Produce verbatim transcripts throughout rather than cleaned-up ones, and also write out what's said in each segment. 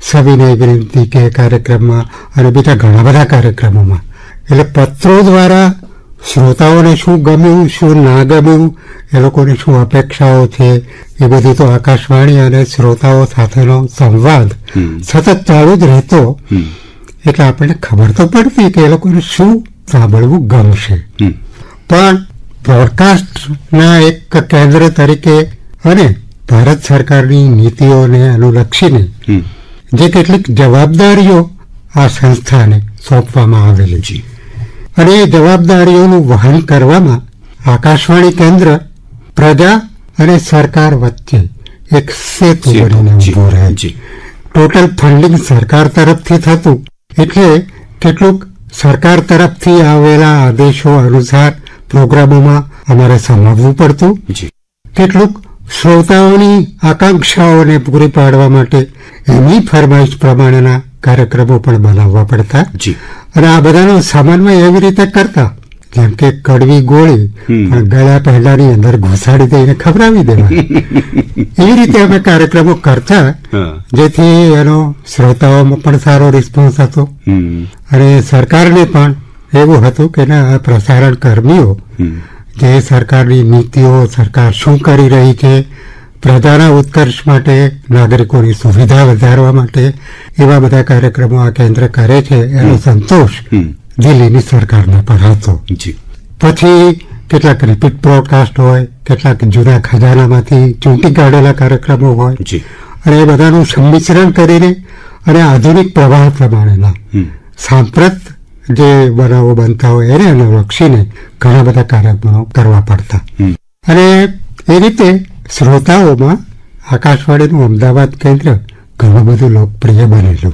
સવિનય વિનંતી કે કાર્યક્રમમાં અને બીજા ઘણા બધા કાર્યક્રમોમાં. એટલે પત્રો દ્વારા શ્રોતાઓને શું ગમ્યું, શું ના ગમ્યું, એ લોકોની શું અપેક્ષાઓ છે, એ બધી તો આકાશવાણી અને શ્રોતાઓ સાથેનો સંવાદ સતત ચાલુ જ રહેતો. એટલે આપણને ખબર તો પડતી કે એ લોકોને શું સાંભળવું ગમશે. પણ બ્રોડકાસ્ટના એક કેન્દ્ર તરીકે અને ભારત સરકારની નીતિઓને અનુલક્ષીને જે કેટલીક જવાબદારીઓ આ સંસ્થાને સોંપવામાં આવેલી છે અને એ જવાબદારીઓનું વહન કરવામાં આકાશવાણી કેન્દ્ર પ્રજા અને સરકાર વચ્ચે એક સેતુ બનીને ઉભો રહે છે. ટોટલ ફંડિંગ સરકાર તરફથી થતું, એટલે કેટલુંક સરકાર તરફથી આવેલા આદેશો અનુસાર પ્રોગ્રામોમાં અમારે સમજવું પડતું, કેટલુંક શ્રોતાઓની આકાંક્ષાઓને પૂરી પાડવા માટે એમની ફરમાઈશ પ્રમાણેના કાર્યક્રમો પણ બનાવવા પડતા. અને આ બધાનો સમન્વય એવી રીતે કરતા જેમ કે કડવી ગોળી પણ ગળા પહેલાની અંદર ઘુસાડી દઈને ખવડાવી દેવા. એવી રીતે અમે કાર્યક્રમો કરતા, જેથી એનો શ્રોતાઓમાં પણ સારો રિસ્પોન્સ હતો અને સરકારને પણ એવું હતું કે ના, આ પ્રસારણ કર્મીઓ જે સરકારની નીતિઓ, સરકાર શું કરી રહી છે, પ્રજાના ઉત્કર્ષ માટે, નાગરિકોની સુવિધા વધારવા માટે એવા બધા કાર્યક્રમો આ કેન્દ્ર કરે છે, એનો સંતોષ દિલ્હીની સરકારને પણ હતો. પછી કેટલાક રિપીટ બ્રોડકાસ્ટ હોય, કેટલાક જૂના ખજાનામાંથી ચૂંટી કાઢેલા કાર્યક્રમો હોય, અને એ બધાનું સંમિશ્રણ કરીને અને આધુનિક પ્રવાહ પ્રમાણેના સાંપ્રત જે બનાવો બનતા હોય એને અનુલક્ષીને ઘણા બધા કાર્યક્રમો કરવા પડતા. અને એ રીતે શ્રોતાઓમાં આકાશવાણીનું અમદાવાદ કેન્દ્ર ઘણું બધું લોકપ્રિય બનેલું.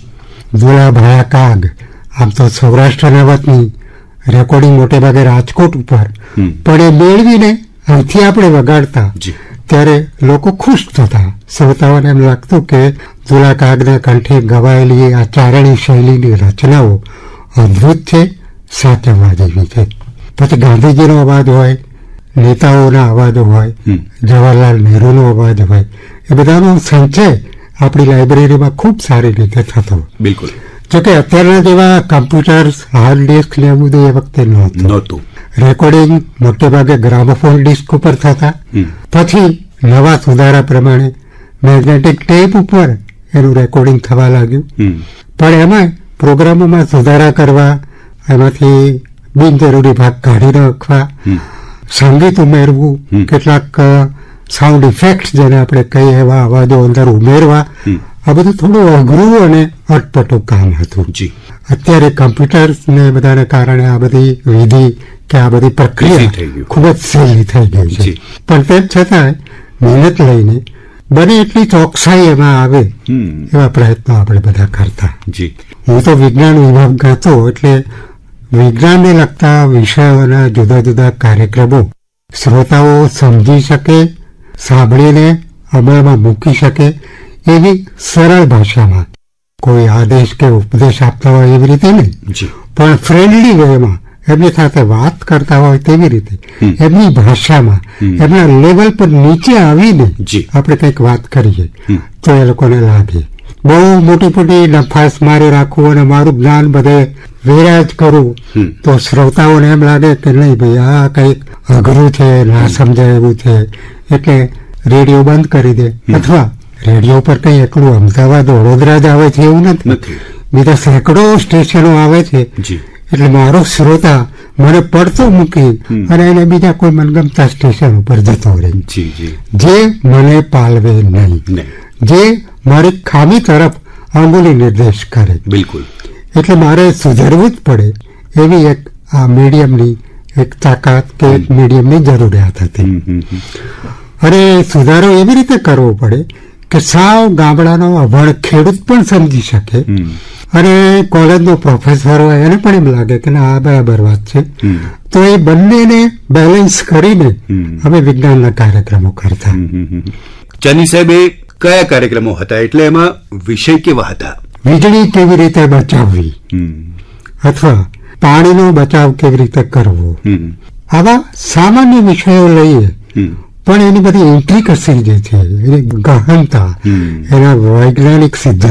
ઝુલા ભાયા કાગ, આમ તો સૌરાષ્ટ્રના વતની, રેકોર્ડિંગ મોટે ભાગે રાજકોટ ઉપર, પણ એ મેળવીને અહીંથી આપણે વગાડતા ત્યારે લોકો ખુશ થતા. શ્રોતાઓને એમ લાગતું કે ઝુલા કાગના કંઠે ગવાયેલી આ ચારણી શૈલીની રચનાઓ અદ્ભુત છે, સાચવવા જેવી છે. પછી ગાંધીજીનો અવાજ હોય, નેતાઓના અવાજો હોય, જવાહરલાલ નહેરુનો અવાજ હોય, એ બધાનો સંચય આપણી લાઇબ્રેરીમાં ખૂબ સારી રીતે થતો. બિલકુલ. જોકે અત્યારના જેવા કમ્પ્યુટર્સ, હાર્ડ ડિસ્ક ને એવું બધું એ વખતે નહોતું. રેકોર્ડિંગ મોટે ભાગે ગ્રામોફોન ડિસ્ક ઉપર થતા. પછી નવા સુધારા પ્રમાણે મેગ્નેટિક ટેપ ઉપર એનું રેકોર્ડિંગ થવા લાગ્યું. પણ એમાં પ્રોગ્રામોમાં સુધારા કરવા, એમાંથી બિનજરૂરી ભાગ કાઢી નાખવા, સંગીત ઉમેરવું, કેટલાક સાઉન્ડ ઇફેક્ટ જેને આપણે કહીએ એવા અવાજો અંદર ઉમેરવા, આ બધું થોડું અઘરું અને અટપટું કામ હતું. અત્યારે કમ્પ્યુટર્સ ને બધાને કારણે આ બધી વિધિ કે આ બધી પ્રક્રિયા ખૂબ જ સહેલી થઈ ગઈ છે. પણ તેમ છતાં મહેનત લઈને બને એટલી ચોકસાઈ એમાં આવે એવા પ્રયત્નો આપણે બધા કરતા. હું તો વિજ્ઞાન વિભાગ હતો, એટલે વિજ્ઞાનને લગતા વિષયોના જુદા જુદા કાર્યક્રમો શ્રોતાઓ સમજી શકે, સાંભળીને અમલમાં મૂકી શકે એવી સરળ ભાષામાં, કોઈ આદેશ કે ઉપદેશ આપતા હોય એવી રીતે નહીં, પણ ફ્રેન્ડલી વેમાં એમની સાથે વાત કરતા હોય તેવી રીતે એમની ભાષામાં, એમના લેવલ પર નીચે આવીને આપણે કંઈક વાત કરીએ તો એ લોકોને લાગે. બહુ મોટી મોટી નફાસ મારી રાખવું અને મારું જ્ઞાન બધે વેરાજ કરું તો શ્રોતાઓને એમ લાગે કે નહીં ભાઈ, આ કંઈક અઘરું છે, ના સમજાય એવું છે, એટલે રેડિયો બંધ કરી દે. અથવા રેડિયો પર કંઈ એકલું અમદાવાદ, વડોદરા જ આવે છે એવું નથી, બીજા સેંકડો સ્ટેશનો આવે છે. એટલે મારો શ્રોતા મને પડતો મૂકી અને એને બીજા કોઈ મનગમતા સ્ટેશન ઉપર જતો રહે, જે મને પાલવે નહીં, જે મારી ખામી તરફ આંગુલી નિર્દેશ કરે. બિલકુલ. એટલે મારે સુધારવું જ પડે એવી એક આ મીડિયમની એક તાકાત કે એક મીડિયમની જરૂરિયાત હતી. અને સુધારો એવી રીતે કરવો પડે કે સાવ ગામડાનો અભણ ખેડૂત પણ સમજી શકે અને કોલેજનો પ્રોફેસર હોય એને પણ એમ લાગે કે ના, આ બરાબર વાત છે. તો એ બંનેને બેલેન્સ કરીને અમે વિજ્ઞાનના કાર્યક્રમો કરતા. ચાની સાહેબ, એ કયા કાર્યક્રમો હતા? એટલે એમાં વિષય કેવા હતા? વીજળી કેવી રીતે બચાવવી અથવા પાણીનો બચાવ કેવી રીતે કરવો, આવા સામાન્ય વિષયો લઈએ. પણ એની બધી ઇન્ટ્રિકસી જે છે, એની ગહનતા, એના વૈજ્ઞાનિક સિદ્ધાંત